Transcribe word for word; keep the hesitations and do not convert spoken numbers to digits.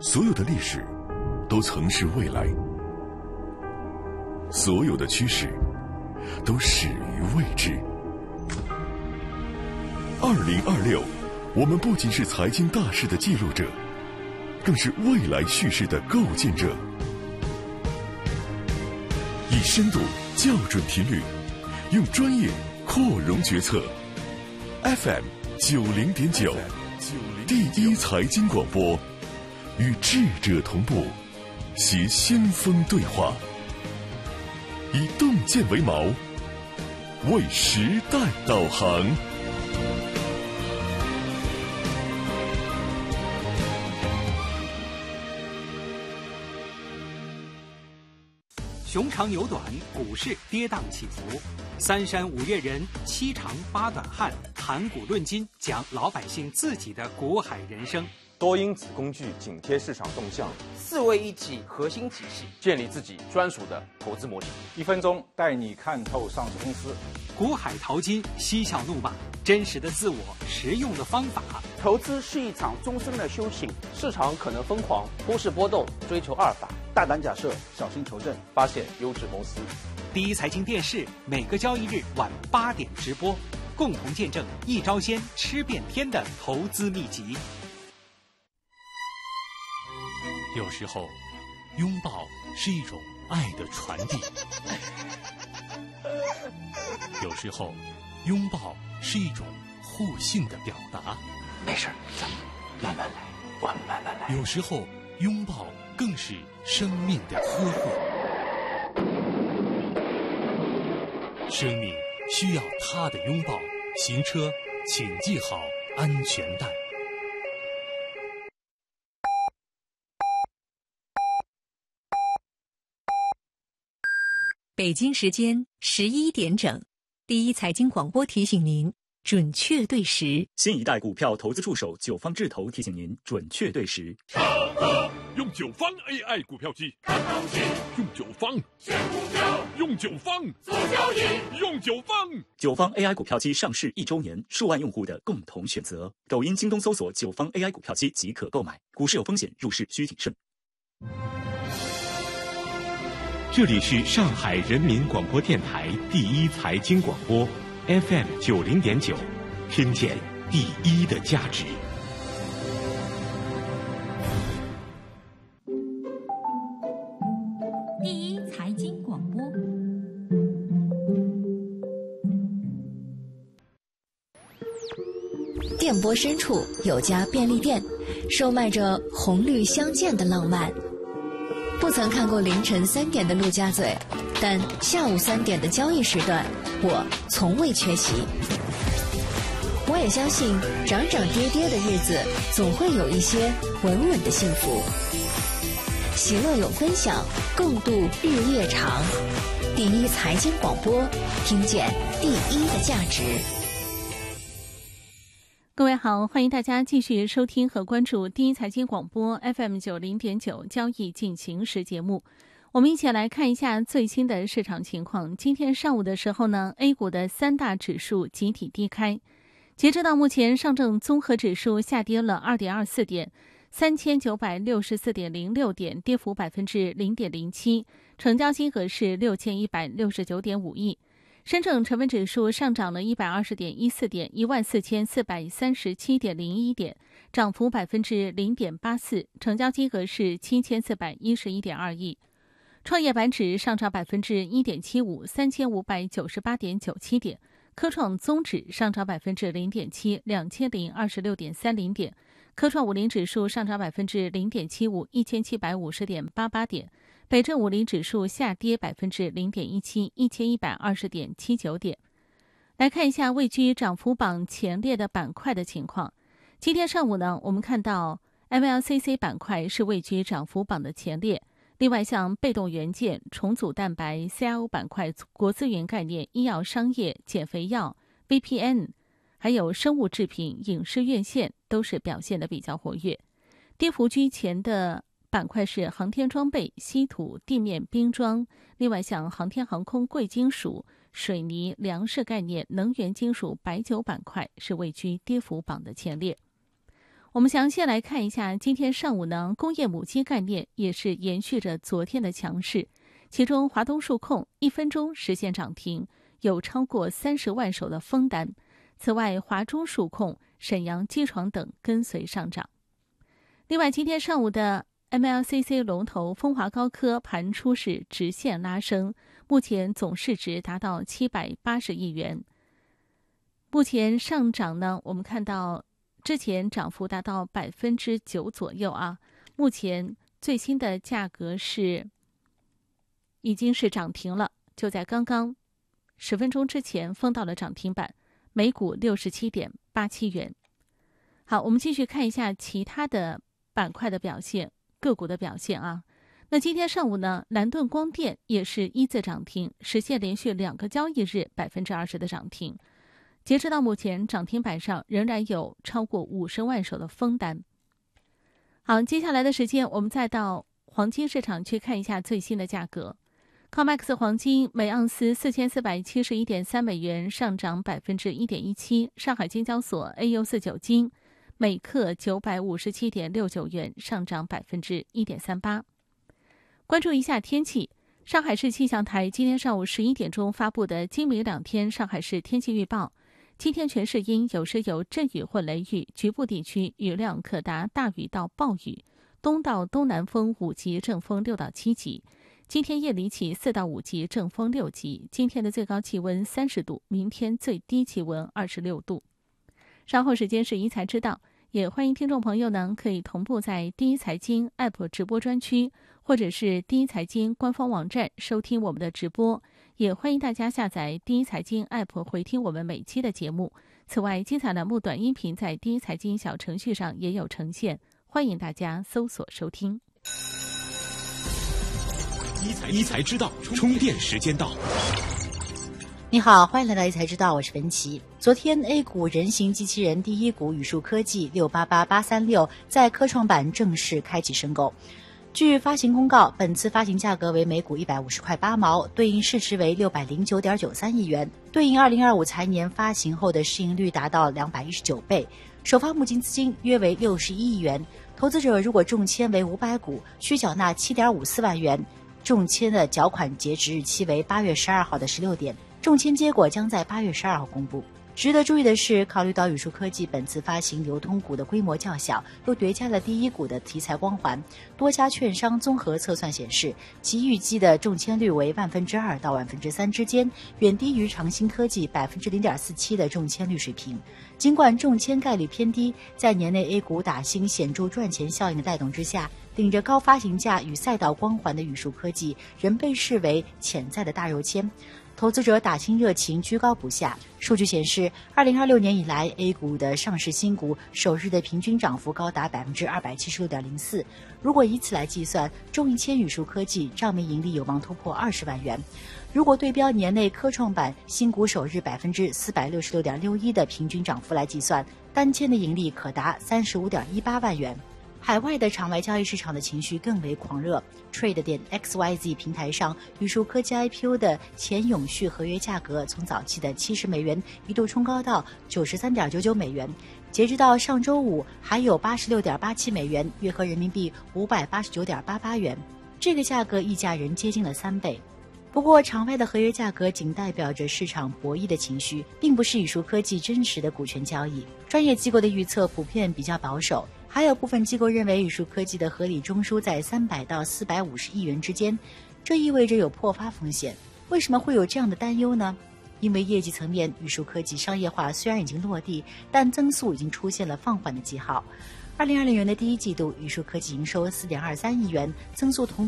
所有的历史都曾是未来，所有的趋势都始于未知。二零二六，我们不仅是财经大事的记录者，更是未来叙事的构建者。以深度校准频率，用专业扩容决策。F M 九零点九，第一财经广播，与智者同步，携先锋对话，以洞见为锚，为时代导航。 熊长牛短，股市跌宕起伏，三山五岳人，七长八短汉，谈股论金，讲老百姓自己的股海人生。 多因子工具紧贴市场动向， 四位一体核心体系， 建立自己专属的投资模型。 一分钟带你看透上市公司。 股海淘金，嬉笑怒骂，真实的自我，实用的方法。 投资是一场终身的修行， 市场可能疯狂，忽视波动，追求阿尔法。 大胆假设，小心求证， 发现优质公司。 第一财经电视每个交易日晚八点直播，共同见证一招鲜吃遍天的投资秘籍。 有时候，拥抱是一种爱的传递；有时候，拥抱是一种互信的表达。 没事，咱们慢慢来，我们慢慢来。 有时候，拥抱更是生命的呵护。生命需要他的拥抱，行车请系好安全带。 北京时间十一点整，第一财经广播提醒您准确对时。 新一代股票投资助手九方智投提醒您准确对时。 超哥，用九方 A I 股票机看行情，用九方选股票，用九方做交易，用九方。 九方 A I 股票机上市一周年，数万用户的共同选择。抖音、京东搜索九方 A I 股票机即可购买。股市有风险，入市需谨慎。 这里是上海人民广播电台第一财经广播 F M 九零点九，听见第一的价值。 第一财经广播，电波深处有家便利店，售卖着红绿相间的浪漫。不曾看过凌晨三点的陆家嘴，但下午三点的交易时段，我从未缺席。我也相信，涨涨跌跌的日子，总会有一些稳稳的幸福。喜乐有分享，共度日夜长。第一财经广播，听见第一的价值。 各位好，欢迎大家继续收听和关注第一财经广播 F M 九零点九交易进行时节目。我们一起来看一下最新的市场情况。今天上午的时候呢 ，A 股的三大指数集体低开。截止到目前，上证综合指数下跌了 二点二四 点，三千九百六十四点零六点，跌幅百分之零点零七，成交金额是六千一百六十九点五亿。深证成分指数上涨了一百二十点一四点，一万四千四百三十七点零一点，涨幅百分之零点八四，成交金额是七千四百一十一点二亿。创业板指上涨百分之一点七五，三千五百九十八点九七点。科创综指上涨百分之零点七，两千零二十六点三零点。科创五零指数上涨百分之零点七五，一千七百五十点八八点。北证五零指数下跌百分之零点一七，一千一百二十点七九点。来看一下位居涨幅榜前列的板块的情况。今天上午呢，我们看到 M L C C 板块是位居涨幅榜的前列。另外，像被动元件、重组蛋白、C I O 板块、国资源概念、医药商业、减肥药、V P N， 还有生物制品、影视院线都是表现得比较活跃。跌幅居前的板块是航天装备、稀土、地面冰装，另外像航天航空、贵金属、水泥、粮食概念、能源金属、白酒板块是位居跌幅榜的前列。 我们详细来看一下，今天上午呢，工业母机概念也是延续着昨天的强势，其中华东数控一分钟实现涨停，有超过三十万手的封单。此外，华中数控、沈阳机床等跟随上涨。另外，今天上午的 M L C C 龙头风华高科盘出是直线拉升，目前总市值达到七百八十亿元。目前上涨呢，我们看到之前涨幅达到百分之九左右啊，目前最新的价格是已经是涨停了，就在刚刚十分钟之前封到了涨停板，每股六十七点八七元。好，我们继续看一下其他的板块的表现，个股的表现啊。那今天上午呢，蓝盾光电也是一字涨停，实现连续两个交易日百分之二十的涨停。截止到目前，涨停板上仍然有超过五十万手的封单。好，接下来的时间，我们再到黄金市场去看一下最新的价格。C O M E X 黄金每盎司四千四百七十一点三美元，上涨百分之一点一七。上海金交所 A U 四九金每克九百五十七点六九元，上涨百分之一点三八。关注一下天气，上海市气象台今天上午十一点钟发布的今明两天上海市天气预报。今天全市阴，有时有阵雨或雷雨，局部地区雨量可达大雨到暴雨，东到东南风五级，阵风六到七级。今天夜里起四到五级，阵风六级。今天的最高气温三十度，明天最低气温二十六度。稍后时间是一财知道，也欢迎听众朋友呢可以同步在第一财经 App 直播专区，或者是第一财经官方网站收听我们的直播。也欢迎大家下载第一财经 App 回听我们每期的节目。此外，精彩栏目短音频在第一财经小程序上也有呈现，欢迎大家搜索收听。 一财知道，充电时间到。 你好，欢迎来到一财知道，我是文琪。昨天 A 股人形机器人第一股宇树科技六八八八三六在科创板正式开启申购。据发行公告，本次发行价格为每股一百五十块八毛，对应市值为六百零九点九三亿元，对应二零二五财年发行后的市盈率达到两百一十九倍，首发募金资金约为六十一亿元。投资者如果中签为五百股，需缴纳七点五四万元。中签的缴款截止日期为八月十二号的十六点，中签结果将在八月十二号公布。值得注意的是，考虑到宇树科技本次发行流通股的规模较小，又叠加了第一股的题材光环，多家券商综合测算显示，其预计的中签率为万分之二到万分之三之间，远低于长兴科技百分之零点四七的中签率水平。尽管中签概率偏低，在年内 A 股打新显著赚钱效应的带动之下，顶着高发行价与赛道光环的宇树科技仍被视为潜在的大肉签。投资者打新热情居高不下。数据显示，二零二六年以来 A 股的上市新股首日的平均涨幅高达百分之二百七十六点零四。如果以此来计算，中一千宇树科技账面盈利有望突破二十万元。如果对标年内科创板新股首日百分之四百六十六点六一的平均涨幅来计算，单签的盈利可达三十五点一八万元。海外的场外交易市场的情绪更为狂热 ，Trade 点 X Y Z 平台上，宇树科技 I P O 的前永续合约价格从早期的七十美元一度冲高到九十三点九九美元，截至到上周五还有八十六点八七美元，约合人民币五百八十九点八八元，这个价格溢价仍接近了三倍。不过，场外的合约价格仅代表着市场博弈的情绪，并不是宇树科技真实的股权交易。专业机构的预测普遍比较保守。还有部分机构认为宇树科技的合理中枢在三百到四百五十亿元之间，这意味着有破发风险。为什么会有这样的担忧呢？因为业绩层面，宇树科技商业化虽然已经落地，但增速已经出现了放缓的记号。二零二零年的第一季度，宇树科技营收四点二三亿元，增速同